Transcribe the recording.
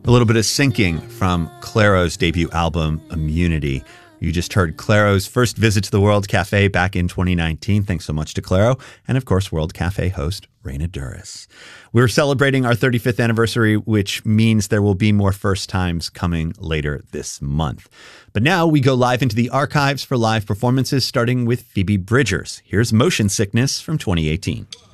A little bit of Sinking from Clairo's debut album, Immunity. You just heard Clairo's first visit to the World Cafe back in 2019. Thanks so much to Clairo. And of course, World Cafe host Raina Douris. We're celebrating our 35th anniversary, which means there will be more first times coming later this month. But now we go live into the archives for live performances, starting with Phoebe Bridgers. Here's Motion Sickness from 2018.